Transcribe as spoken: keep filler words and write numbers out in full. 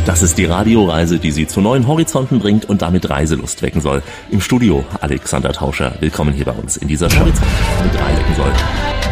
Das ist die Radioreise, die Sie zu neuen Horizonten bringt und damit Reiselust wecken soll. Im Studio Alexander Tauscher. Willkommen hier bei uns in dieser Horizont mit reinwecken soll.